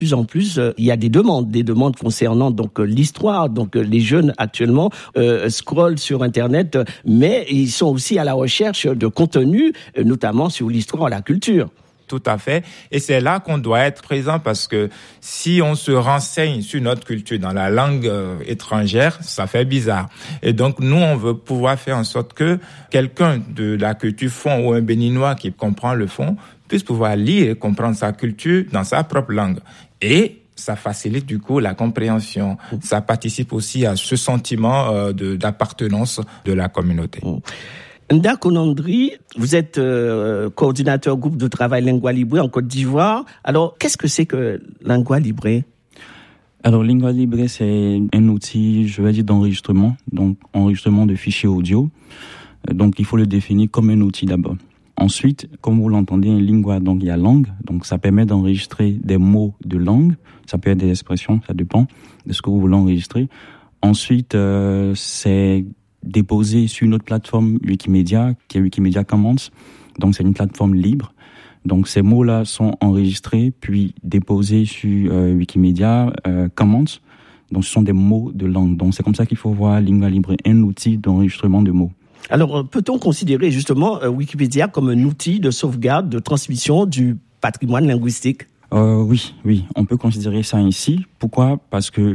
plus en plus, il y a des demandes concernant donc l'histoire. Donc les jeunes actuellement scrollent sur Internet, mais ils sont aussi à la recherche de contenu, notamment sur l'histoire et la culture. Tout à fait. Et c'est là qu'on doit être présent parce que si on se renseigne sur notre culture dans la langue étrangère, ça fait bizarre. Et donc, nous, on veut pouvoir faire en sorte que quelqu'un de la culture fon ou un Béninois qui comprend le fon puisse pouvoir lire et comprendre sa culture dans sa propre langue. Et ça facilite du coup la compréhension. Ça participe aussi à ce sentiment d'appartenance de la communauté. Nda Konandri, vous êtes coordinateur groupe de travail Lingua Libre en Côte d'Ivoire. Alors, qu'est-ce que c'est que Lingua Libre ? Alors, Lingua Libre, c'est un outil, je vais dire, d'enregistrement, donc enregistrement de fichiers audio. Donc, il faut le définir comme un outil d'abord. Ensuite, comme vous l'entendez, un lingua, donc il y a langue, donc ça permet d'enregistrer des mots de langue. Ça peut être des expressions, ça dépend de ce que vous voulez enregistrer. Ensuite, c'est déposé sur une autre plateforme Wikimedia, qui est Wikimedia Commons. Donc, c'est une plateforme libre. Donc, ces mots-là sont enregistrés, puis déposés sur Wikimedia Commons. Donc, ce sont des mots de langue. Donc, c'est comme ça qu'il faut voir Lingua Libre, un outil d'enregistrement de mots. Alors, peut-on considérer justement Wikipédia comme un outil de sauvegarde, de transmission du patrimoine linguistique ? Oui, on peut considérer ça ainsi. Pourquoi ? Parce que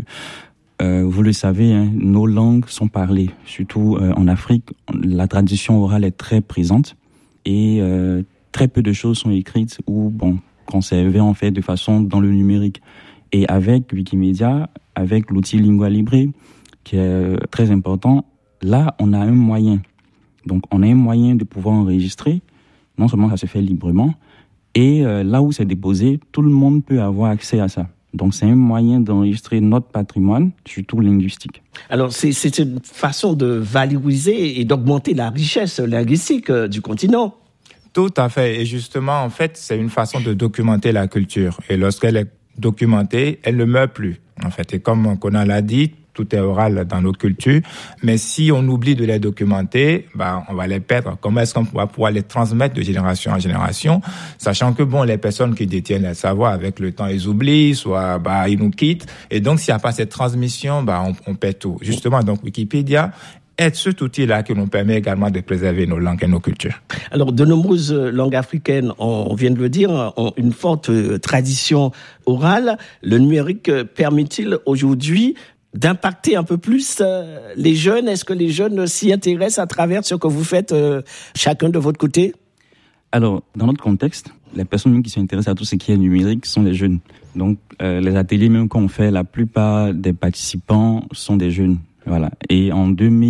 vous le savez, hein, nos langues sont parlées, surtout en Afrique. La tradition orale est très présente et très peu de choses sont écrites ou conservées en fait de façon dans le numérique. Et avec Wikimedia, avec l'outil Lingua Libre, qui est très important, là on a un moyen. Donc on a un moyen de pouvoir enregistrer. Non seulement ça se fait librement, et là où c'est déposé, tout le monde peut avoir accès à ça. Donc, c'est un moyen d'enregistrer notre patrimoine, surtout linguistique. Alors, c'est une façon de valoriser et d'augmenter la richesse linguistique du continent. Tout à fait. Et justement, en fait, c'est une façon de documenter la culture. Et lorsqu'elle est documentée, elle ne meurt plus, en fait. Et comme Conan l'a dit, tout est oral dans nos cultures. Mais si on oublie de les documenter, on va les perdre. Comment est-ce qu'on va pouvoir les transmettre de génération en génération, sachant que les personnes qui détiennent le savoir, avec le temps, ils oublient, soit ils nous quittent. Et donc, s'il n'y a pas cette transmission, on perd tout. Justement, donc Wikipédia est cet outil-là qui nous permet également de préserver nos langues et nos cultures. Alors, de nombreuses langues africaines, on vient de le dire, ont une forte tradition orale. Le numérique permet-il aujourd'hui d'impacter un peu plus les jeunes? Est-ce que les jeunes s'y intéressent à travers ce que vous faites chacun de votre côté? Alors, dans notre contexte, les personnes qui s'intéressent à tout ce qui est numérique sont les jeunes. Donc, les ateliers même qu'on fait, la plupart des participants sont des jeunes. Voilà. Et en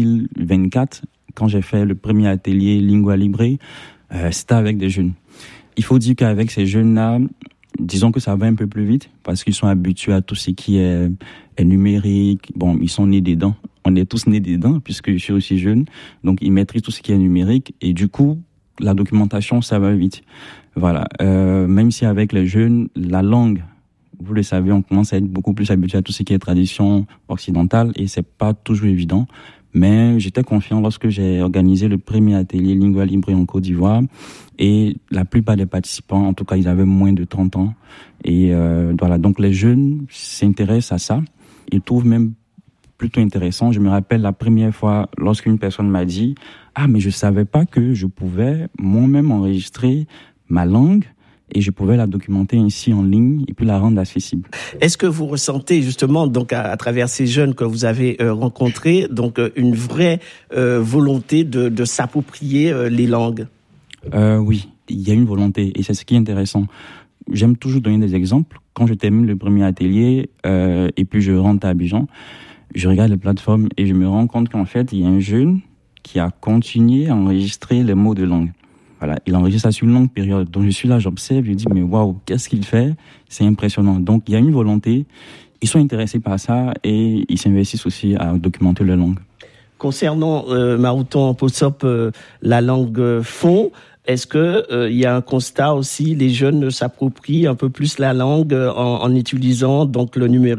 2024, quand j'ai fait le premier atelier Lingua Libre, c'était avec des jeunes. Il faut dire qu'avec ces jeunes-là, disons que ça va un peu plus vite parce qu'ils sont habitués à tout ce qui est numérique. Ils sont nés dedans. On est tous nés dedans puisque je suis aussi jeune. Donc, ils maîtrisent tout ce qui est numérique et du coup, la documentation, ça va vite. Voilà. Même si avec les jeunes, la langue, vous le savez, on commence à être beaucoup plus habitué à tout ce qui est tradition occidentale et c'est pas toujours évident. Mais j'étais confiant lorsque j'ai organisé le premier atelier Lingua Libre en Côte d'Ivoire. Et la plupart des participants, en tout cas, ils avaient moins de 30 ans. Et voilà, donc les jeunes s'intéressent à ça. Ils trouvent même plutôt intéressant. Je me rappelle la première fois lorsqu'une personne m'a dit « Ah, mais je savais pas que je pouvais moi-même enregistrer ma langue. » Et je pouvais la documenter ainsi en ligne et puis la rendre accessible. Est-ce que vous ressentez justement, donc à travers ces jeunes que vous avez rencontrés, donc une vraie volonté de s'approprier les langues? Oui, il y a une volonté et c'est ce qui est intéressant. J'aime toujours donner des exemples. Quand je termine le premier atelier et puis je rentre à Abidjan, je regarde les plateformes et je me rends compte qu'en fait, il y a un jeune qui a continué à enregistrer les mots de langue. Voilà, il enregistre ça sur une longue période. Donc je suis là, j'observe, je dis mais waouh, qu'est-ce qu'il fait? C'est impressionnant. Donc il y a une volonté, ils sont intéressés par ça et ils s'investissent aussi à documenter leur langue. Concernant Marouton Posop, la langue fon, est-ce que il y a un constat aussi, les jeunes s'approprient un peu plus la langue en utilisant donc le numérique?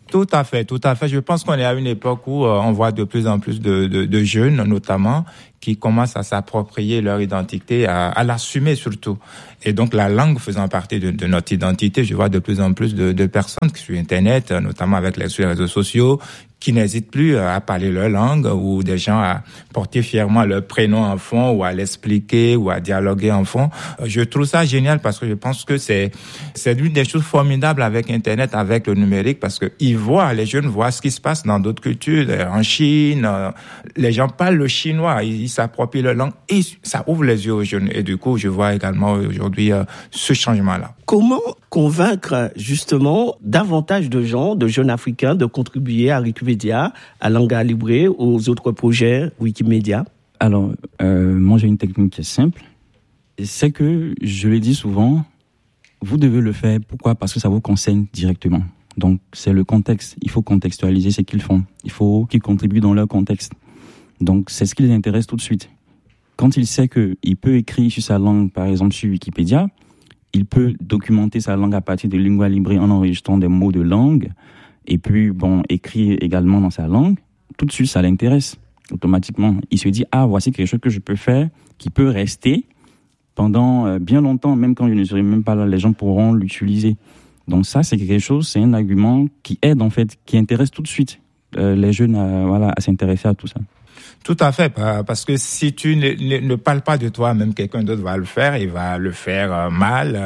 Tout à fait. Je pense qu'on est à une époque où on voit de plus en plus de jeunes, notamment, qui commencent à s'approprier leur identité, à l'assumer surtout. Et donc, la langue faisant partie de notre identité, je vois de plus en plus de personnes sur Internet, notamment avec les réseaux sociaux, qui n'hésitent plus à parler leur langue, ou des gens à porter fièrement leur prénom en fond, ou à l'expliquer, ou à dialoguer en fond. Je trouve ça génial parce que je pense que c'est l'une des choses formidables avec Internet, avec le numérique, parce que les jeunes voient ce qui se passe dans d'autres cultures, en Chine. Les gens parlent le chinois, ils s'approprient leur langue et ça ouvre les yeux aux jeunes. Et du coup, je vois également aujourd'hui ce changement-là. Comment convaincre justement davantage de gens, de jeunes Africains, de contribuer à Wikimedia, à Langa Libre, aux autres projets Wikimedia? Alors, moi j'ai une technique qui est simple. C'est que, je le dis souvent, vous devez le faire. Pourquoi? Parce que ça vous concerne directement. Donc, c'est le contexte. Il faut contextualiser ce qu'ils font. Il faut qu'ils contribuent dans leur contexte. Donc, c'est ce qui les intéresse tout de suite. Quand il sait qu'il peut écrire sur sa langue, par exemple sur Wikipédia, il peut documenter sa langue à partir de Lingua Libre en enregistrant des mots de langue, et puis, écrire également dans sa langue. Tout de suite, ça l'intéresse automatiquement. Il se dit, voici quelque chose que je peux faire, qui peut rester pendant bien longtemps, même quand je ne serai même pas là, les gens pourront l'utiliser. Donc ça, c'est quelque chose, c'est un argument qui aide en fait, qui intéresse tout de suite les jeunes à s'intéresser à tout ça. Tout à fait, parce que si tu ne parles pas de toi, même quelqu'un d'autre va le faire, il va le faire mal,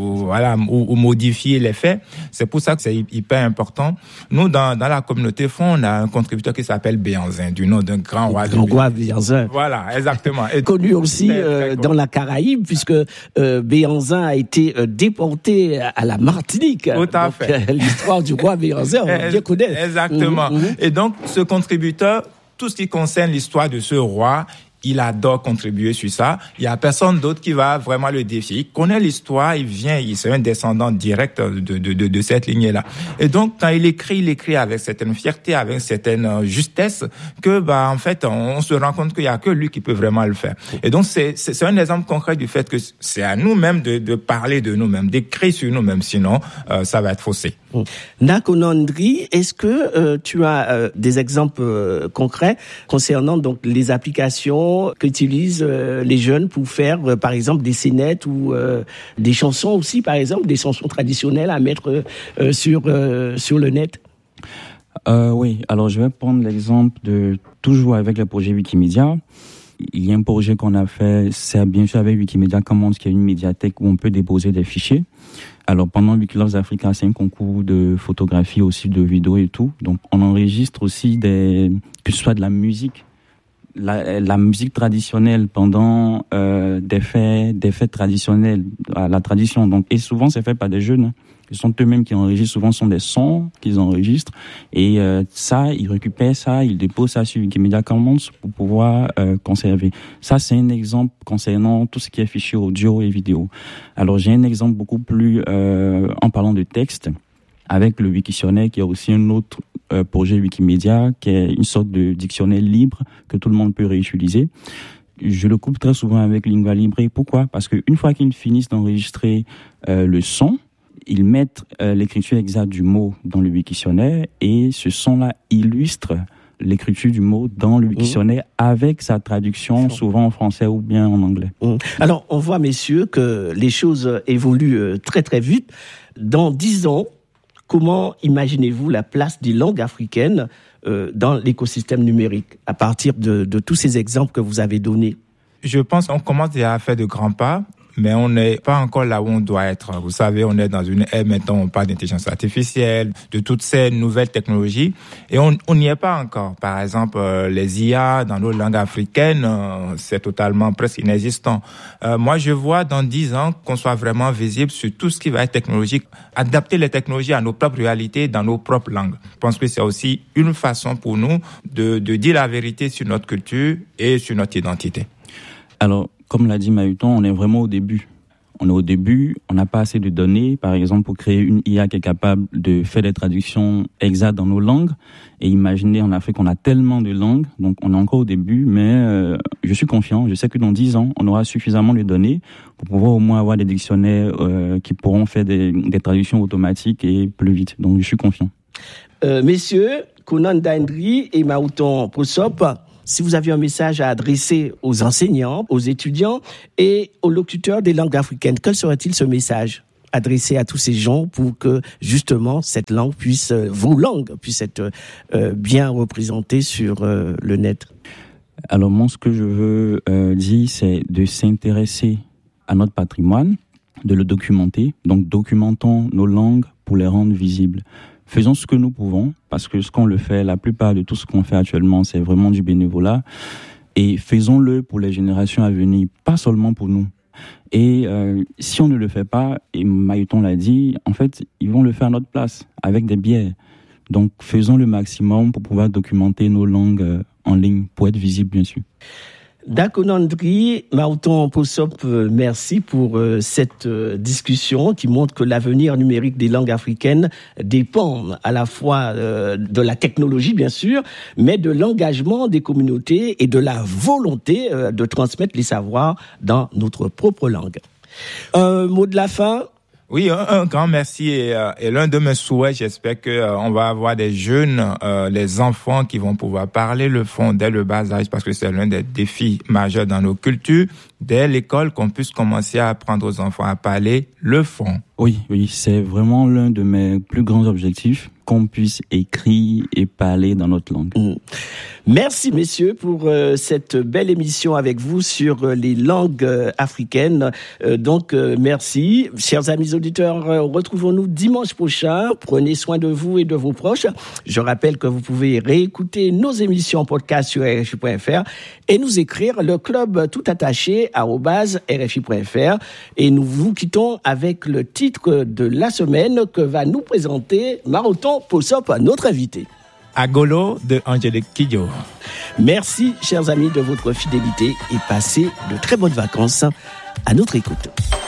ou modifier les faits. C'est pour ça que c'est hyper important. Nous, dans la communauté Fonds, on a un contributeur qui s'appelle Béanzin, du nom d'un grand roi. Grand roi Béanzin. Voilà, exactement. Et connu aussi dans la Caraïbe, puisque Béanzin a été déporté à la Martinique. Tout à fait. L'histoire du roi Béanzin, on bien connaît. Exactement. Et donc, ce contributeur, tout ce qui concerne l'histoire de ce roi, il adore contribuer sur ça. Il y a personne d'autre qui va vraiment le défier. Il connaît l'histoire, c'est un descendant direct de cette lignée-là. Et donc, quand il écrit avec certaine fierté, avec certaine justesse, que, en fait, on se rend compte qu'il y a que lui qui peut vraiment le faire. Et donc, c'est un exemple concret du fait que c'est à nous-mêmes de parler de nous-mêmes, d'écrire sur nous-mêmes, sinon, ça va être faussé. Nakonandri, est-ce que tu as des exemples concrets concernant donc les applications qu'utilisent les jeunes pour faire par exemple des scénettes ou des chansons aussi, par exemple des chansons traditionnelles à mettre sur le net? Oui, alors je vais prendre l'exemple de toujours avec le projet Wikimedia. Il y a un projet qu'on a fait, c'est bien sûr avec Wikimedia Commons, qui est une médiathèque où on peut déposer des fichiers. Alors pendant Wikiloves Africa, c'est un concours de photographie aussi, de vidéos et tout. Donc on enregistre aussi que ce soit de la musique, la musique traditionnelle pendant des fêtes traditionnelles, la tradition. Donc, et souvent c'est fait par des jeunes. Ce sont eux-mêmes qui enregistrent, souvent ce sont des sons qu'ils enregistrent. Et ça, ils récupèrent ça, ils déposent ça sur Wikimedia Commons pour pouvoir conserver. Ça, c'est un exemple concernant tout ce qui est fichier audio et vidéo. Alors, j'ai un exemple beaucoup plus en parlant de texte, avec le Wiktionnaire, qui est aussi un autre projet Wikimedia, qui est une sorte de dictionnaire libre que tout le monde peut réutiliser. Je le coupe très souvent avec Lingua Libre. Pourquoi? Parce qu'une fois qu'ils finissent d'enregistrer le son, ils mettent l'écriture exacte du mot dans le Wiktionnaire, et ce son-là illustre l'écriture du mot dans le Wiktionnaire avec sa traduction, souvent en français ou bien en anglais. Alors, on voit, messieurs, que les choses évoluent très très vite. Dans 10 ans, comment imaginez-vous la place des langues africaines dans l'écosystème numérique, à partir de tous ces exemples que vous avez donnés? Je pense qu'on commence déjà à faire de grands pas, mais on n'est pas encore là où on doit être. Vous savez, on est dans une ère maintenant où on parle d'intelligence artificielle, de toutes ces nouvelles technologies, et on n'y est pas encore. Par exemple, les IA dans nos langues africaines, c'est totalement presque inexistant. Moi, je vois dans 10 ans qu'on soit vraiment visible sur tout ce qui va être technologique, adapter les technologies à nos propres réalités dans nos propres langues. Je pense que c'est aussi une façon pour nous de dire la vérité sur notre culture et sur notre identité. Alors, comme l'a dit Mahuton, on est vraiment au début. On est au début, on n'a pas assez de données, par exemple, pour créer une IA qui est capable de faire des traductions exactes dans nos langues. Et imaginez, en Afrique, on a tellement de langues, donc on est encore au début, mais je suis confiant. Je sais que dans 10 ans, on aura suffisamment de données pour pouvoir au moins avoir des dictionnaires qui pourront faire des traductions automatiques et plus vite. Donc, je suis confiant. Messieurs, Konan Daindri et Maouton Posop, si vous aviez un message à adresser aux enseignants, aux étudiants et aux locuteurs des langues africaines, quel serait-il ce message adressé à tous ces gens pour que justement cette langue vos langues puissent être bien représentées sur le net? Alors moi, ce que je veux dire, c'est de s'intéresser à notre patrimoine, de le documenter. Donc documentons nos langues pour les rendre visibles. Faisons ce que nous pouvons, parce que ce qu'on le fait, la plupart de tout ce qu'on fait actuellement, c'est vraiment du bénévolat. Et faisons-le pour les générations à venir, pas seulement pour nous. Et si on ne le fait pas, et Maïton l'a dit, en fait, ils vont le faire à notre place, avec des biais. Donc faisons le maximum pour pouvoir documenter nos langues en ligne, pour être visibles, bien sûr. Dakonandri, Maouton Posop, merci pour cette discussion qui montre que l'avenir numérique des langues africaines dépend à la fois de la technologie, bien sûr, mais de l'engagement des communautés et de la volonté de transmettre les savoirs dans notre propre langue. Un mot de la fin? Oui, un grand merci et l'un de mes souhaits, j'espère que on va avoir des jeunes, les enfants qui vont pouvoir parler le fond dès le bas âge, parce que c'est l'un des défis majeurs dans nos cultures, dès l'école, qu'on puisse commencer à apprendre aux enfants à parler le fond. Oui, c'est vraiment l'un de mes plus grands objectifs, qu'on puisse écrire et parler dans notre langue. Merci messieurs pour cette belle émission avec vous sur les langues africaines. Merci. Chers amis auditeurs, retrouvons-nous dimanche prochain. Prenez soin de vous et de vos proches. Je rappelle que vous pouvez réécouter nos émissions en podcast sur RFI.fr et nous écrire le club tout attaché @rfi.fr. Et nous vous quittons avec le titre de la semaine que va nous présenter Maouton Posop, notre invité. Agolo de Angélique Kidjo. Merci, chers amis, de votre fidélité et passez de très bonnes vacances à notre écoute.